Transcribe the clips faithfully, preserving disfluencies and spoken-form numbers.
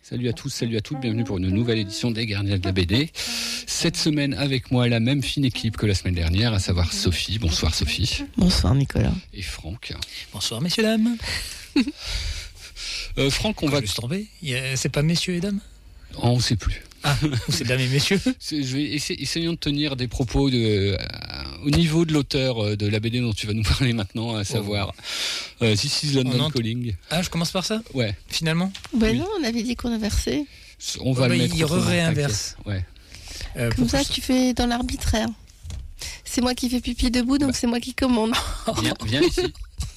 Salut à tous, salut à toutes, bienvenue pour une nouvelle édition des Gardiens de la B D. Cette semaine avec moi la même fine équipe que la semaine dernière, à savoir Sophie. Bonsoir Sophie. Bonsoir Nicolas. Et Franck. Bonsoir messieurs dames. euh, Franck, on oh, va... Je suis trompé. C'est pas messieurs et dames? Oh, on ne sait plus. Ah, c'est dames et messieurs. C'est, je vais essayer, essayons de tenir des propos de, euh, au niveau de l'auteur de la B D dont tu vas nous parler maintenant, à savoir oh. euh, This is London ent... Calling. Ah, je commence par ça? Ouais. Finalement? Ben oui. non, on avait dit qu'on inversait. On va oh, le bah, mettre. Il réinverse. Ouais. Euh, Comme ça, tu fais dans l'arbitraire. C'est moi qui fais pipi debout, donc bah. c'est moi qui commande. Viens, viens ici.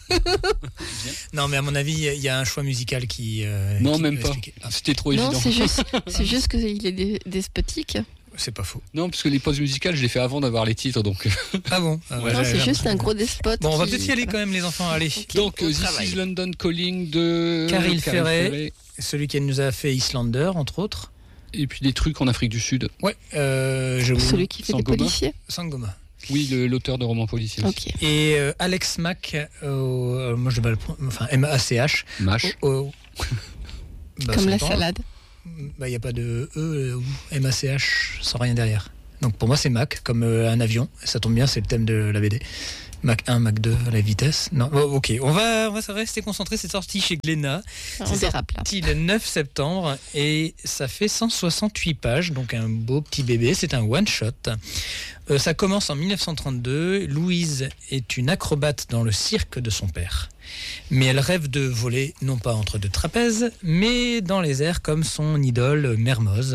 Non, mais à mon avis, il y a un choix musical qui. Euh, non, qui même pas. Ah. C'était trop non, évident. C'est juste, c'est juste qu'il est des, despotique. C'est pas faux. Non, parce que les pauses musicales, je les fais avant d'avoir les titres, donc. Ah bon ah ouais, Non, c'est juste un gros despote. Bon, on va qui... peut-être y aller quand même, les enfants. Allez. Okay. Donc, This is London Calling de Caril Ferret, Ferret, celui qui nous a fait Islander, entre autres. Et puis des trucs en Afrique du Sud. Ouais. Euh, je celui qui fait Sangoma. des policiers. Sangoma. Oui, le, l'auteur de romans policiers. Okay. Et euh, Alex Mack, euh, moi je vais le prendre, enfin M A C H. Mash. Oh, oh. Bah, comme la temps, salade. Il bah, n'y a pas de E ou M A C H sans rien derrière. Donc pour moi c'est Mac, comme euh, un avion. Ça tombe bien, c'est le thème de la B D. Mac un, Mac deux, la vitesse. Non, oh, ok, on va, on va rester concentré. C'est sorti chez Glénat. On c'est dérape, sorti là. Le neuf septembre et ça fait cent soixante-huit pages, donc un beau petit bébé. C'est un one-shot. Euh, ça commence en dix-neuf cent trente-deux. Louise est une acrobate dans le cirque de son père. Mais elle rêve de voler, non pas entre deux trapèzes, mais dans les airs comme son idole Mermoz.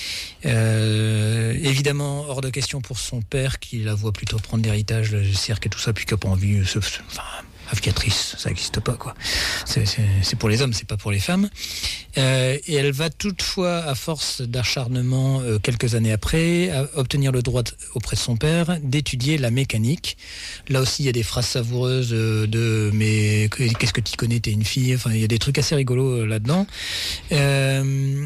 Euh, évidemment, hors de question pour son père qui la voit plutôt prendre l'héritage du cirque et tout ça, puis qui n'a pas envie... Euh, enfin, aviatrice, ça n'existe pas, quoi. C'est, c'est, c'est pour les hommes, c'est pas pour les femmes. Euh, et elle va toutefois, à force d'acharnement, euh, quelques années après, obtenir le droit auprès de son père d'étudier la mécanique. Là aussi, il y a des phrases savoureuses de, de mais qu'est-ce que tu connais, t'es une fille. Enfin, il y a des trucs assez rigolos là-dedans. Euh,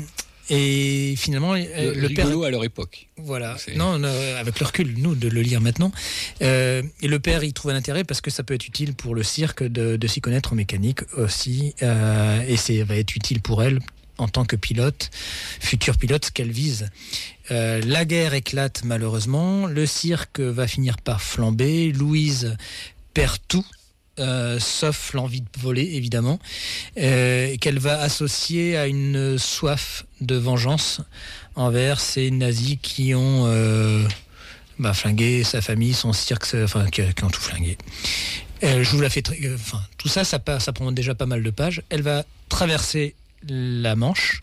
Et finalement, le, le rigolo père, à leur époque. Voilà. C'est... Non, non, avec le recul, nous, de le lire maintenant. Euh, et le père, il trouve un intérêt parce que ça peut être utile pour le cirque de, de s'y connaître en mécanique aussi. Euh, et ça va être utile pour elle en tant que pilote, futur pilote, ce qu'elle vise. Euh, la guerre éclate malheureusement. Le cirque va finir par flamber. Louise perd tout. Euh, sauf l'envie de voler évidemment, euh, qu'elle va associer à une soif de vengeance envers ces nazis qui ont euh, bah, flingué sa famille, son cirque, enfin qui, qui ont tout flingué. Euh, je vous la fais, euh, enfin tout ça, ça, ça prend déjà pas mal de pages. Elle va traverser la Manche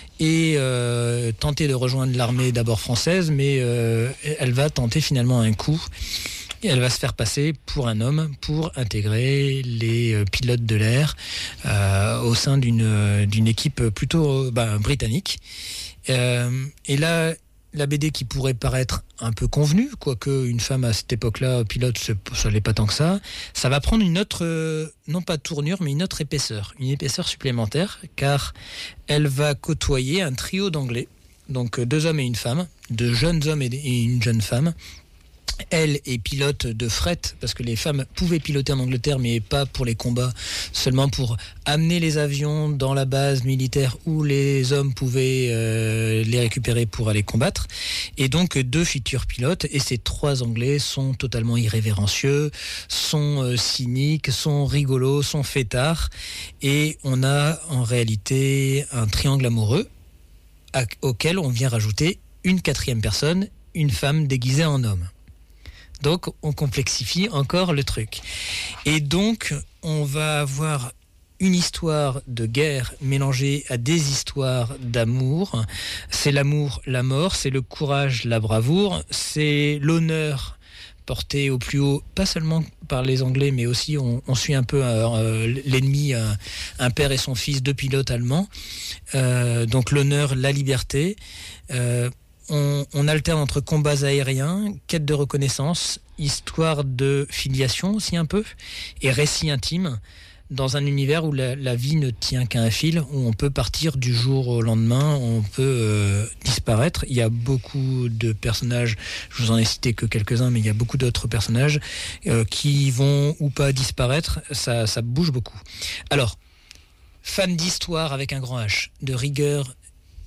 et euh, tenter de rejoindre l'armée d'abord française, mais euh, elle va tenter finalement un coup. Et elle va se faire passer pour un homme pour intégrer les euh, pilotes de l'air euh, au sein d'une, euh, d'une équipe plutôt bah, britannique. Euh, et là, la B D qui pourrait paraître un peu convenue, quoique une femme à cette époque-là, pilote, ça l'est pas tant que ça, ça va prendre une autre, euh, non pas tournure, mais une autre épaisseur, une épaisseur supplémentaire, car elle va côtoyer un trio d'anglais, donc deux hommes et une femme, deux jeunes hommes et une jeune femme. Elle est pilote de fret, parce que les femmes pouvaient piloter en Angleterre, mais pas pour les combats, seulement pour amener les avions dans la base militaire où les hommes pouvaient euh, les récupérer pour aller combattre. Et donc deux futurs pilotes, et ces trois Anglais sont totalement irrévérencieux, sont euh, cyniques, sont rigolos, sont fêtards, et on a en réalité un triangle amoureux à, auquel on vient rajouter une quatrième personne, une femme déguisée en homme. Donc, on complexifie encore le truc. Et donc, on va avoir une histoire de guerre mélangée à des histoires d'amour. C'est l'amour, la mort, c'est le courage, la bravoure, c'est l'honneur porté au plus haut, pas seulement par les Anglais, mais aussi on, on suit un peu euh, l'ennemi, un, un père et son fils, deux pilotes allemands. Euh, donc l'honneur, la liberté. Euh, On, on alterne entre combats aériens, quête de reconnaissance, histoire de filiation aussi un peu, et récit intime, dans un univers où la, la vie ne tient qu'à un fil, où on peut partir du jour au lendemain, on peut euh, disparaître. Il y a beaucoup de personnages, je vous en ai cité que quelques-uns, mais il y a beaucoup d'autres personnages euh, qui vont ou pas disparaître, ça, ça bouge beaucoup. Alors, fan d'histoire avec un grand H, de rigueur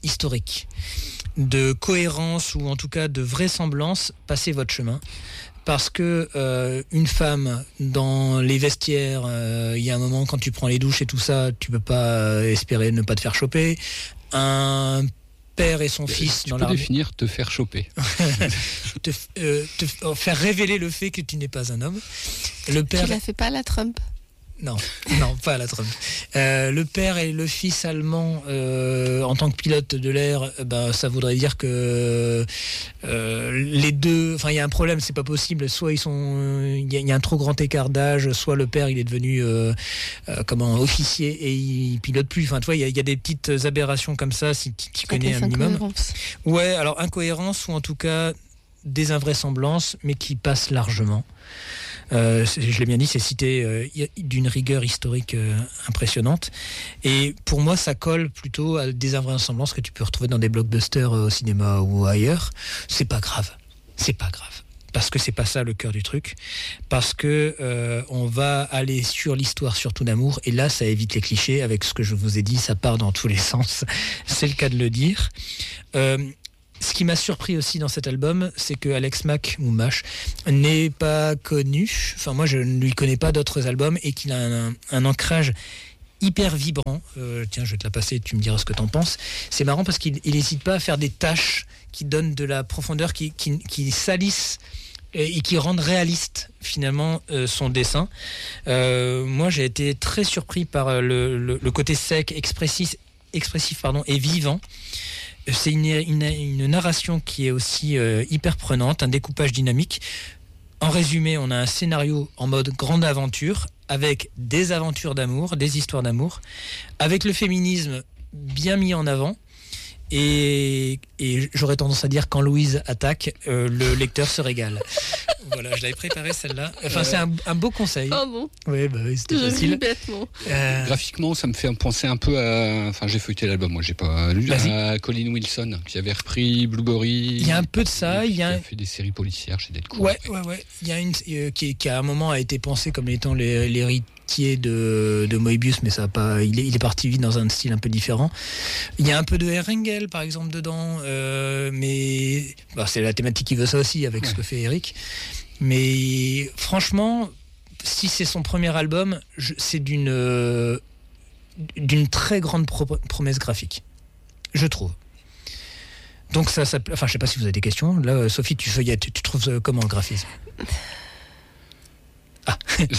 historique, de cohérence ou en tout cas de vraisemblance, passez votre chemin. Parce que euh, une femme dans les vestiaires, il euh, y a un moment quand tu prends les douches et tout ça, tu peux pas euh, espérer ne pas te faire choper. Un père et son fils tu dans peux l'armée. définir te faire choper. te, euh, te faire révéler le fait que tu n'es pas un homme. Le père. Tu la fais pas à la Trump. Non, non, pas à la Trump. Euh, le père et le fils allemand, euh, en tant que pilote de l'air, ben, ça voudrait dire que euh, les deux, enfin il y a un problème, c'est pas possible. Soit ils sont, il y, y a un trop grand écart d'âge, soit le père il est devenu euh, euh, comment officier et il pilote plus. Enfin tu vois, il y, y a des petites aberrations comme ça si tu, tu connais un minimum. Ouais, alors incohérence ou en tout cas des invraisemblances, mais qui passent largement. Euh, je l'ai bien dit, c'est cité euh, d'une rigueur historique euh, impressionnante. Et pour moi, ça colle plutôt à des invraisemblances que tu peux retrouver dans des blockbusters euh, au cinéma ou ailleurs. C'est pas grave. C'est pas grave. Parce que c'est pas ça le cœur du truc. Parce que euh, on va aller sur l'histoire surtout d'amour. Et là, ça évite les clichés. Avec ce que je vous ai dit, ça part dans tous les sens. C'est le cas de le dire. Euh, Ce qui m'a surpris aussi dans cet album, c'est que Alex Mack, ou Mash, n'est pas connu. Enfin, moi, je ne lui connais pas d'autres albums et qu'il a un, un, un ancrage hyper vibrant. Euh, tiens, je vais te la passer, tu me diras ce que t'en penses. C'est marrant parce qu'il n'hésite pas à faire des tâches qui donnent de la profondeur, qui, qui, qui salissent et qui rendent réaliste finalement euh, son dessin. Euh, moi, j'ai été très surpris par le, le, le côté sec, expressif, expressif pardon, et vivant. C'est une, une, une narration qui est aussi euh, hyper prenante, un découpage dynamique. En résumé, on a un scénario en mode grande aventure, avec des aventures d'amour, des histoires d'amour, avec le féminisme bien mis en avant. Et, et j'aurais tendance à dire quand Louise attaque, euh, le lecteur se régale. Voilà, je l'avais préparé celle-là. Enfin, euh... c'est un, un beau conseil. Oh bon. Oui, bah oui, c'était je facile. ris bêtement. Euh... Graphiquement, ça me fait penser un peu à. Enfin, j'ai feuilleté l'album, moi, j'ai pas lu. Vas-y. À Colin Wilson, qui avait repris Blueberry. Il y a un peu de ça. Il y a un... qui a fait des séries policières chez Delcourt. Ouais, ouais, ouais. Il y a une euh, qui, qui à un moment a été pensée comme étant les, l'héritier de, de Moebius, mais ça a pas. Il est, il est parti vite dans un style un peu différent. Il y a un peu de Erengel, par exemple, dedans, euh, mais bah, c'est la thématique qui veut ça aussi avec ouais. ce que fait Eric. Mais franchement, si c'est son premier album, je, c'est d'une euh, d'une très grande pro- promesse graphique, je trouve. Donc ça, ça, enfin, je sais pas si vous avez des questions. Là, Sophie, tu feuillettes, tu, tu trouves comment le graphisme? Ah,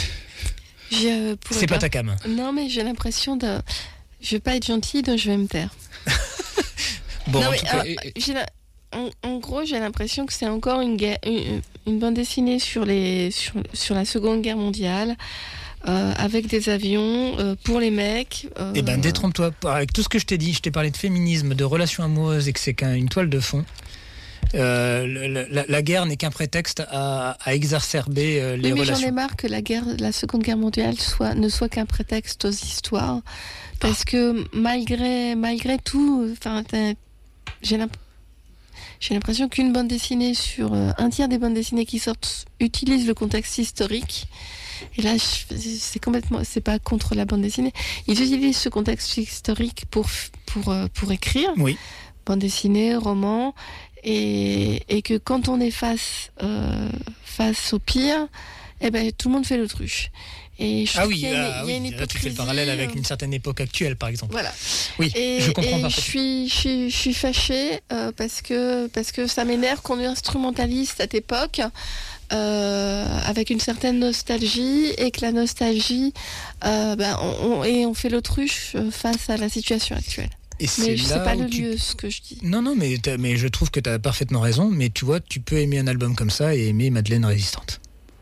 je c'est pas, pas ta cam. Non, mais j'ai l'impression de, je vais pas être gentille, donc je vais me taire. Bon, non, en mais, tout cas, alors, j'ai la... En, en gros, j'ai l'impression que c'est encore une, guerre, une, une bande dessinée sur, les, sur, sur la Seconde Guerre mondiale, euh, avec des avions, euh, pour les mecs. Euh... Eh ben, détrompe-toi. Avec tout ce que je t'ai dit, je t'ai parlé de féminisme, de relations amoureuses et que c'est qu'une toile de fond. Euh, la, la, la guerre n'est qu'un prétexte à, à exacerber euh, les oui, mais relations. J'en ai marre que la, guerre, la Seconde Guerre mondiale soit, ne soit qu'un prétexte aux histoires. Parce ah. que malgré, malgré tout, j'ai l'impression J'ai l'impression qu'une bande dessinée sur euh, un tiers des bandes dessinées qui sortent utilise le contexte historique. Et là, je, c'est complètement, c'est pas contre la bande dessinée. Ils utilisent ce contexte historique pour pour euh, pour écrire. Oui. Bande dessinée, roman, et et que quand on est face euh, face au pire, eh ben tout le monde fait l'autruche. Et je ah oui, qu'il y a une, ah, il y a une oui. Là, tu fais le parallèle avec une certaine époque actuelle, par exemple. Voilà. Oui, et, je comprends et parfaitement. Je suis, je suis, je suis fâchée euh, parce que parce que ça m'énerve qu'on instrumentalise cette époque euh, avec une certaine nostalgie et que la nostalgie, euh, ben, on, on, et on fait l'autruche face à la situation actuelle. Et c'est mais je là sais pas le tu... lieu, ce que je dis. Non, non, mais, mais je trouve que tu as parfaitement raison. Mais tu vois, tu peux aimer un album comme ça et aimer Madeleine Résistante.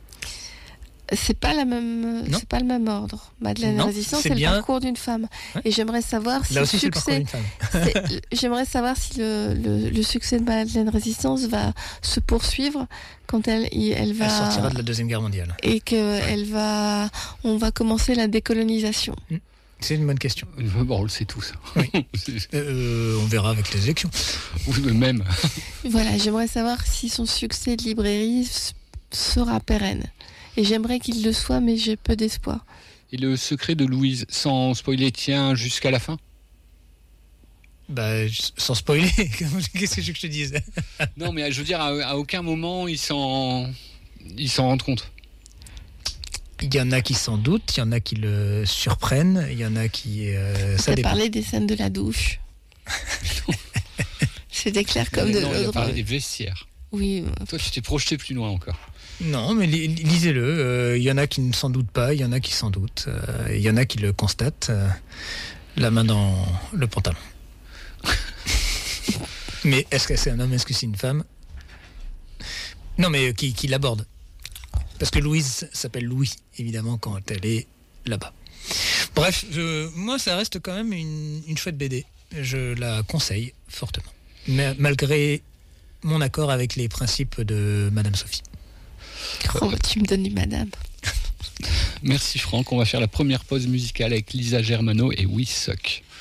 C'est pas la même, non. c'est pas le même ordre. Madeleine non, Résistance, c'est, c'est bien... le parcours d'une femme. Ouais. Et j'aimerais savoir si Là aussi, le succès, c'est le parcours d'une femme. c'est, j'aimerais savoir si le, le, le succès de Madeleine Résistance va se poursuivre quand elle, elle va. Elle sortira de la Deuxième Guerre mondiale. Et que elle va, on va commencer la décolonisation. Mmh. C'est une bonne question. Bon, on le sait tous. Oui. euh, on verra avec les élections. Ou même. Voilà, j'aimerais savoir si son succès de librairie sera pérenne. Et j'aimerais qu'il le soit, mais j'ai peu d'espoir. Et le secret de Louise, sans spoiler, tient jusqu'à la fin ? Bah, sans spoiler, qu'est-ce que je, que je te dise? Non, mais je veux dire, à, à aucun moment ils s'en, ils s'en rendent compte. Il y en a qui s'en doutent, il y en a qui le surprennent, il y en a qui... Euh, ça T'as dépend. parlé des scènes de la douche. C'était clair comme Mais de non, il a l'eau. parlé des vestiaires. Oui. Toi, tu t'es projeté plus loin encore. Non, mais li- lisez-le. Euh, il y en a qui ne s'en doutent pas, il y en a qui s'en doutent. Euh, il y en a qui le constatent. Euh, la main dans le pantalon. Mais est-ce que c'est un homme, est-ce que c'est une femme? Non, mais euh, qui, qui l'aborde. Parce que Louise s'appelle Louis, évidemment, quand elle est là-bas. Bref, je, moi, ça reste quand même une, une chouette B D. Je la conseille fortement. Mais, malgré mon accord avec les principes de Madame Sophie. Oh, tu me donnes du madame. Merci Franck, on va faire la première pause musicale avec Lisa Germano et We Suck.